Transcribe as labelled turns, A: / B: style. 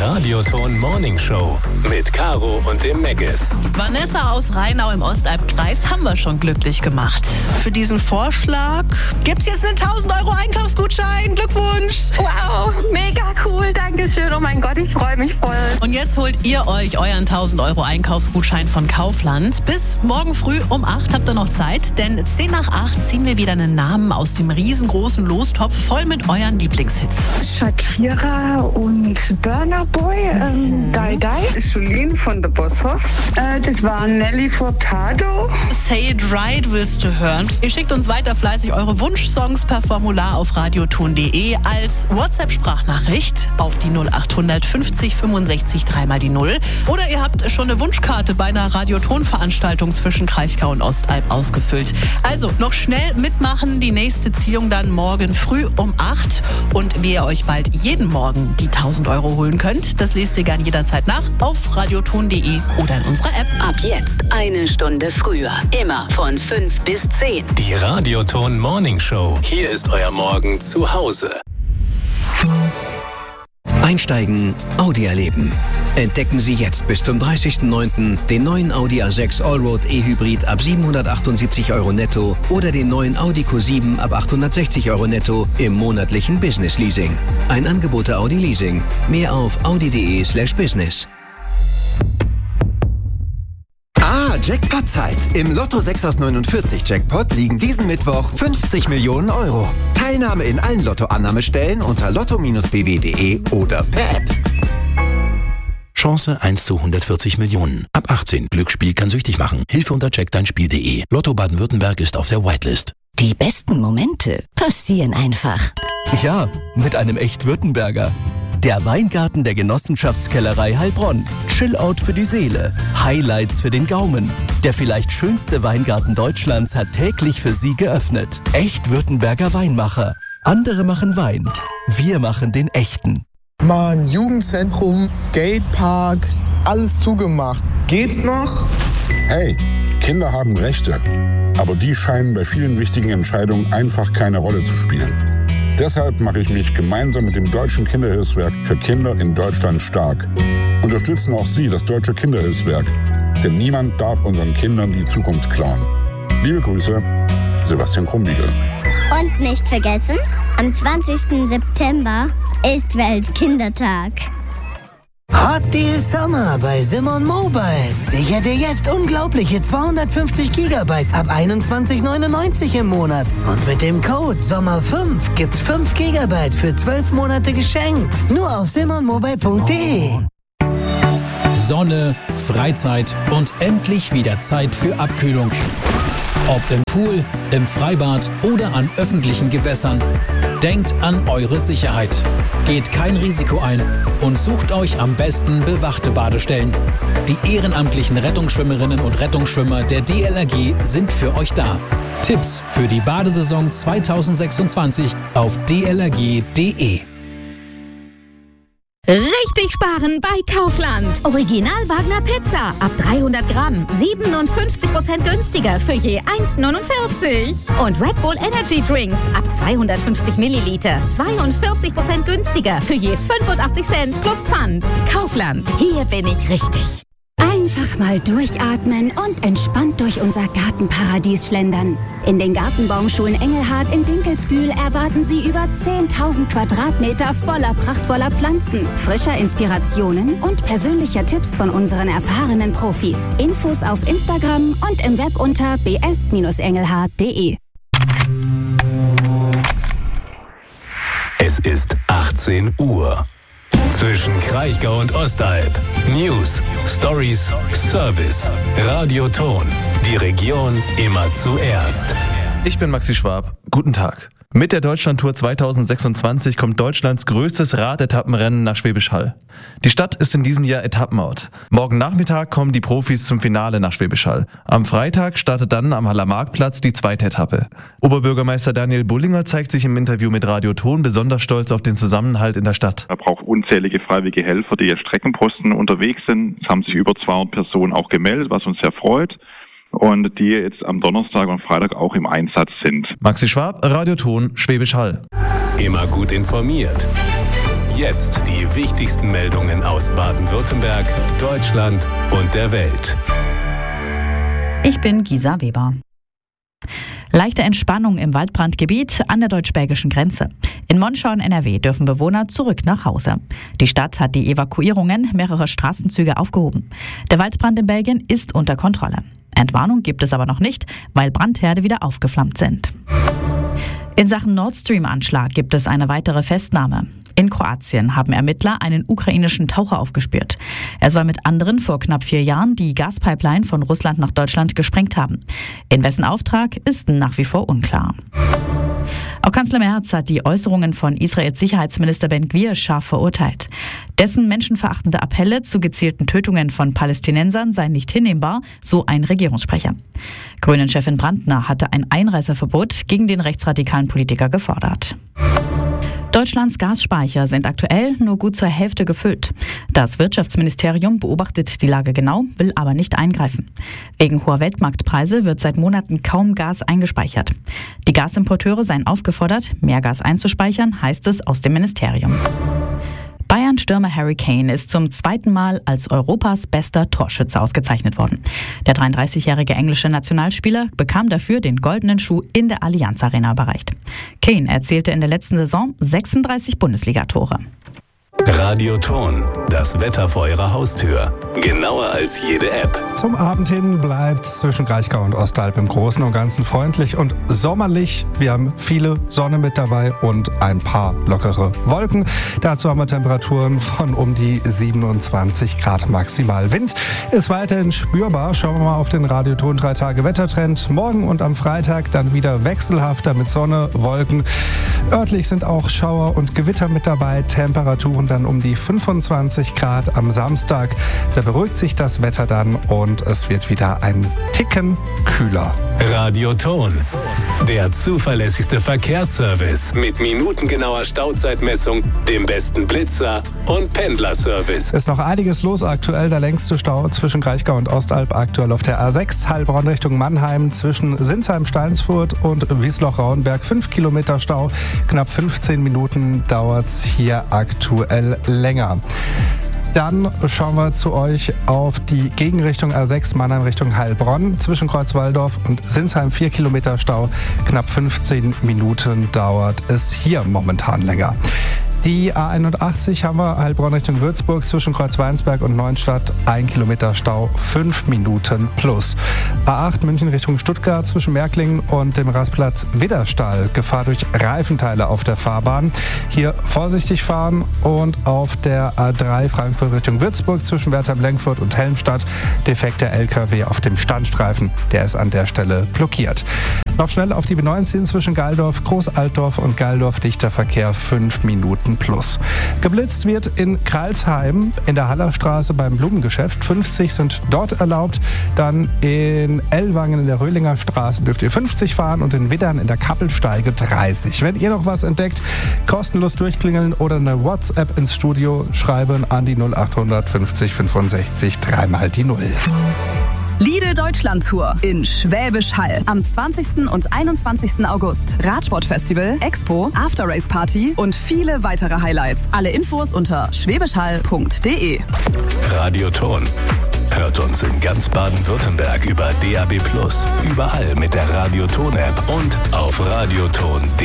A: Radioton Morning Show mit Caro und dem Meggis.
B: Vanessa aus Rheinau im Ostalbkreis haben wir schon glücklich gemacht. Für diesen Vorschlag gibt's jetzt einen 1.000 € Einkaufsgutschein. Glückwunsch!
C: Wow, mega cool, danke schön. Oh mein Gott, ich freue mich voll.
B: Und jetzt holt ihr euch euren 1.000 € Einkaufsgutschein von Kaufland. Bis morgen früh um 8 habt ihr noch Zeit, denn 10 nach 8 ziehen wir wieder einen Namen aus dem riesengroßen Lostopf voll mit euren Lieblingshits.
D: Shakira und Burna Boy, Die Die.
E: Julien von The Boss Hoss.
D: Das war Nelly Furtado.
B: Say It Right willst du hören. Ihr schickt uns weiter fleißig eure Wunschsongs per Formular auf radioton.de als WhatsApp-Sprachnachricht auf die 0800 50 65 3 die 0. Oder ihr habt schon eine Wunschkarte bei einer Radioton-Veranstaltung zwischen Kraichgau und Ostalb ausgefüllt. Also noch schnell mitmachen, die nächste Ziehung dann morgen früh um 8. Und wie ihr euch bald jeden Morgen die 1.000 € holen könnt, das lest ihr gern jederzeit nach auf radioton.de oder in unserer App.
F: Ab jetzt eine Stunde früher. Immer von 5 bis 10.
A: Die Radioton Morning Show. Hier ist euer Morgen zu Hause.
G: Einsteigen, Audi erleben. Entdecken Sie jetzt bis zum 30.09. den neuen Audi A6 Allroad E-Hybrid ab 778 € netto oder den neuen Audi Q7 ab 860 € netto im monatlichen Business Leasing. Ein Angebot der Audi Leasing. Mehr auf audi.de/business.
H: Jackpot-Zeit. Im Lotto 6 aus 49 Jackpot liegen diesen Mittwoch 50 Millionen €. Teilnahme in allen Lottoannahmestellen unter lotto-bw.de oder per App.
I: Chance 1 zu 140 Millionen. Ab 18. Glücksspiel kann süchtig machen. Hilfe unter checkdeinspiel.de. Lotto Baden-Württemberg ist auf der Whitelist.
F: Die besten Momente passieren einfach.
J: Ja, mit einem Echt-Württemberger. Der Weingarten der Genossenschaftskellerei Heilbronn. Chillout für die Seele. Highlights für den Gaumen. Der vielleicht schönste Weingarten Deutschlands hat täglich für Sie geöffnet. Echt-Württemberger Weinmacher. Andere machen Wein. Wir machen den echten.
K: Mann, Jugendzentrum, Skatepark, alles zugemacht. Geht's noch?
L: Hey, Kinder haben Rechte. Aber die scheinen bei vielen wichtigen Entscheidungen einfach keine Rolle zu spielen. Deshalb mache ich mich gemeinsam mit dem Deutschen Kinderhilfswerk für Kinder in Deutschland stark. Unterstützen auch Sie das Deutsche Kinderhilfswerk. Denn niemand darf unseren Kindern die Zukunft klauen. Liebe Grüße, Sebastian Krumbiegel.
M: Und nicht vergessen, am 20. September ist Weltkindertag.
N: Hot Deal Summer bei Simon Mobile. Sicher dir jetzt unglaubliche 250 GB ab 21,99 im Monat. Und mit dem Code SOMMER5 gibt's 5 GB für 12 Monate geschenkt. Nur auf simonmobile.de.
O: Sonne, Freizeit und endlich wieder Zeit für Abkühlung. Ob im Pool, im Freibad oder an öffentlichen Gewässern. Denkt an eure Sicherheit. Geht kein Risiko ein und sucht euch am besten bewachte Badestellen. Die ehrenamtlichen Rettungsschwimmerinnen und Rettungsschwimmer der DLRG sind für euch da. Tipps für die Badesaison 2026 auf dlrg.de.
P: Richtig sparen bei Kaufland. Original Wagner Pizza ab 300 Gramm. 57% günstiger für je 1,49. Und Red Bull Energy Drinks ab 250 Milliliter. 42% günstiger für je 85 Cent plus Pfand. Kaufland, hier bin ich richtig.
Q: Einfach mal durchatmen und entspannt durch unser Gartenparadies schlendern. In den Gartenbaumschulen Engelhardt in Dinkelsbühl erwarten Sie über 10.000 Quadratmeter voller prachtvoller Pflanzen, frischer Inspirationen und persönlicher Tipps von unseren erfahrenen Profis. Infos auf Instagram und im Web unter bs-engelhardt.de.
A: Es ist 18 Uhr. Zwischen Kraichgau und Ostalb. News, Stories, Service. Radioton. Die Region immer zuerst.
R: Ich bin Maxi Schwab. Guten Tag. Mit der Deutschlandtour 2026 kommt Deutschlands größtes Radetappenrennen nach Schwäbisch Hall. Die Stadt ist in diesem Jahr Etappenort. Morgen Nachmittag kommen die Profis zum Finale nach Schwäbisch Hall. Am Freitag startet dann am Haller Marktplatz die zweite Etappe. Oberbürgermeister Daniel Bullinger zeigt sich im Interview mit Radioton besonders stolz auf den Zusammenhalt in der Stadt.
S: Er braucht unzählige freiwillige Helfer, die als Streckenposten unterwegs sind. Es haben sich über 200 Personen auch gemeldet, was uns sehr freut. Und die jetzt am Donnerstag und Freitag auch im Einsatz sind.
R: Maxi Schwab, Radioton, Schwäbisch Hall.
A: Immer gut informiert. Jetzt die wichtigsten Meldungen aus Baden-Württemberg, Deutschland und der Welt.
T: Ich bin Gisa Weber. Leichte Entspannung im Waldbrandgebiet an der deutsch-belgischen Grenze. In Monschau in NRW dürfen Bewohner zurück nach Hause. Die Stadt hat die Evakuierungen mehrerer Straßenzüge aufgehoben. Der Waldbrand in Belgien ist unter Kontrolle. Entwarnung gibt es aber noch nicht, weil Brandherde wieder aufgeflammt sind. In Sachen Nord Stream-Anschlag gibt es eine weitere Festnahme. In Kroatien haben Ermittler einen ukrainischen Taucher aufgespürt. Er soll mit anderen vor knapp 4 Jahren die Gaspipeline von Russland nach Deutschland gesprengt haben. In wessen Auftrag ist nach wie vor unklar. Auch Kanzler Merz hat die Äußerungen von Israels Sicherheitsminister Ben Gvir scharf verurteilt. Dessen menschenverachtende Appelle zu gezielten Tötungen von Palästinensern seien nicht hinnehmbar, so ein Regierungssprecher. Grünen-Chefin Brandner hatte ein Einreiseverbot gegen den rechtsradikalen Politiker gefordert. Deutschlands Gasspeicher sind aktuell nur gut zur Hälfte gefüllt. Das Wirtschaftsministerium beobachtet die Lage genau, will aber nicht eingreifen. Wegen hoher Weltmarktpreise wird seit Monaten kaum Gas eingespeichert. Die Gasimporteure seien aufgefordert, mehr Gas einzuspeichern, heißt es aus dem Ministerium. Bayern-Stürmer Harry Kane ist zum 2. Mal als Europas bester Torschütze ausgezeichnet worden. Der 33-jährige englische Nationalspieler bekam dafür den goldenen Schuh in der Allianz Arena überreicht. Kane erzielte in der letzten Saison 36 Bundesligatore.
A: Radioton, das Wetter vor Ihrer Haustür. Genauer als jede App.
U: Zum Abend hin bleibt zwischen Kraichgau und Ostalb im Großen und Ganzen freundlich und sommerlich. Wir haben viele Sonne mit dabei und ein paar lockere Wolken. Dazu haben wir Temperaturen von um die 27 Grad maximal. Wind ist weiterhin spürbar. Schauen wir mal auf den Radioton 3 Tage Wettertrend. Morgen und am Freitag dann wieder wechselhafter mit Sonne, Wolken. Örtlich sind auch Schauer und Gewitter mit dabei. Temperaturen dann um die 25 Grad am Samstag. Da beruhigt sich das Wetter dann und es wird wieder ein Ticken kühler.
A: Radioton, der zuverlässigste Verkehrsservice mit minutengenauer Stauzeitmessung, dem besten Blitzer und Pendlerservice.
U: Ist noch einiges los aktuell. Der längste Stau zwischen Kraichgau und Ostalb aktuell auf der A6 Heilbronn Richtung Mannheim zwischen Sinsheim-Steinsfurt und Wiesloch-Rauenberg. 5 Kilometer Stau, knapp 15 Minuten dauert es hier aktuell länger. Dann schauen wir zu euch auf die Gegenrichtung A6 Mannheim Richtung Heilbronn. Zwischen Kreuzwaldorf und Sinsheim 4 Kilometer Stau. Knapp 15 Minuten dauert es hier momentan länger. Die A81 haben wir Heilbronn Richtung Würzburg zwischen Kreuzweinsberg und Neuenstadt 1 Kilometer Stau, 5 Minuten plus. A8 München Richtung Stuttgart zwischen Märklingen und dem Rastplatz Widderstall, Gefahr durch Reifenteile auf der Fahrbahn. Hier vorsichtig fahren und auf der A3 Frankfurt Richtung Würzburg zwischen Wertheim-Lenkfurt und Helmstadt defekter LKW auf dem Standstreifen, der ist an der Stelle blockiert. Noch schnell auf die B19 zwischen Geildorf, Großaltdorf und Geildorf, dichter Verkehr, 5 Minuten plus. Geblitzt wird in Kralsheim in der Hallerstraße beim Blumengeschäft. 50 sind dort erlaubt. Dann in Ellwangen in der Röhlinger Straße dürft ihr 50 fahren und in Widdern in der Kappelsteige 30. Wenn ihr noch was entdeckt, kostenlos durchklingeln oder eine WhatsApp ins Studio schreiben an die 0800 50 65 3 mal die 0.
V: Lidl Deutschland Tour in Schwäbisch Hall am 20. und 21. August. Radsportfestival, Expo, After-Race Party und viele weitere Highlights. Alle Infos unter schwäbischhall.de.
A: Radioton. Hört uns in ganz Baden-Württemberg über DAB+, überall mit der Radioton-App und auf radioton.de.